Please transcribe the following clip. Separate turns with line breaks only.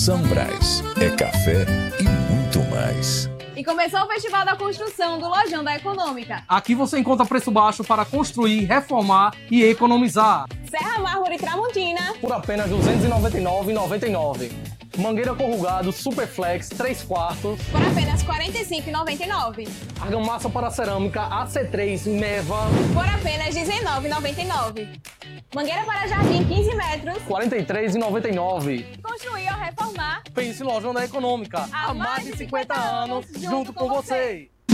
São Brás é café e muito mais.
E começou o Festival da Construção do Lojão da Econômica.
Aqui você encontra preço baixo para construir, reformar e economizar.
Serra Mármore Tramontina
por apenas R$ 299,99. Mangueira corrugado Superflex 3/4
por apenas R$ 45,99.
Argamassa para cerâmica AC3 Meva
por apenas R$ 19,99. Mangueira para jardim 15 metros
R$ 43,99.
Construir ou reformar?
Pense no Lojão da Econômica.
Há mais de 50 anos junto com você.